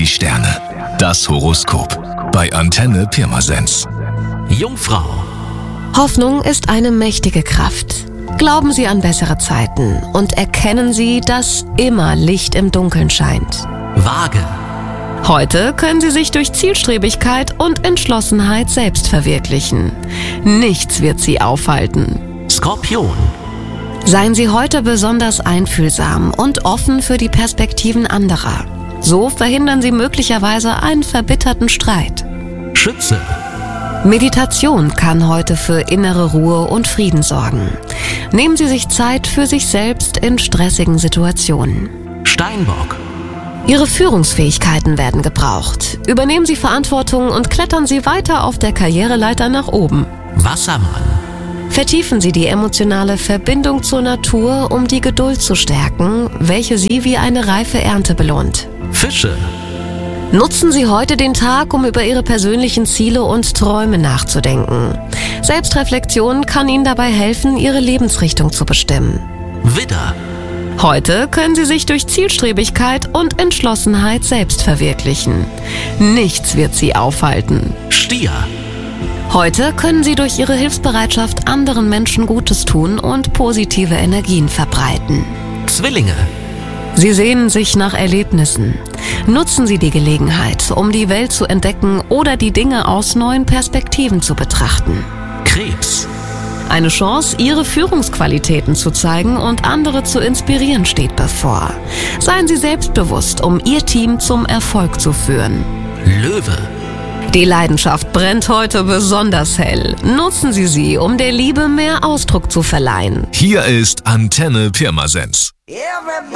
die Sterne. Das Horoskop. Bei Antenne Pirmasens. Jungfrau. Hoffnung ist eine mächtige Kraft. Glauben Sie an bessere Zeiten und erkennen Sie, dass immer Licht im Dunkeln scheint. Waage. Heute können Sie sich durch Zielstrebigkeit und Entschlossenheit selbst verwirklichen. Nichts wird Sie aufhalten. Skorpion. Seien Sie heute besonders einfühlsam und offen für die Perspektiven anderer. So verhindern Sie möglicherweise einen verbitterten Streit. Schütze. Meditation kann heute für innere Ruhe und Frieden sorgen. Nehmen Sie sich Zeit für sich selbst in stressigen Situationen. Steinbock. Ihre Führungsfähigkeiten werden gebraucht. Übernehmen Sie Verantwortung und klettern Sie weiter auf der Karriereleiter nach oben. Wassermann. Vertiefen Sie die emotionale Verbindung zur Natur, um die Geduld zu stärken, welche Sie wie eine reife Ernte belohnt. Fische. Nutzen Sie heute den Tag, um über Ihre persönlichen Ziele und Träume nachzudenken. Selbstreflexion kann Ihnen dabei helfen, Ihre Lebensrichtung zu bestimmen. Widder. Heute können Sie sich durch Zielstrebigkeit und Entschlossenheit selbst verwirklichen. Nichts wird Sie aufhalten. Stier. Heute können Sie durch Ihre Hilfsbereitschaft anderen Menschen Gutes tun und positive Energien verbreiten. Zwillinge. Sie sehnen sich nach Erlebnissen. Nutzen Sie die Gelegenheit, um die Welt zu entdecken oder die Dinge aus neuen Perspektiven zu betrachten. Krebs. Eine Chance, Ihre Führungsqualitäten zu zeigen und andere zu inspirieren, steht bevor. Seien Sie selbstbewusst, um Ihr Team zum Erfolg zu führen. Löwe. Die Leidenschaft brennt heute besonders hell. Nutzen Sie sie, um der Liebe mehr Ausdruck zu verleihen. Hier ist Antenne Pirmasens.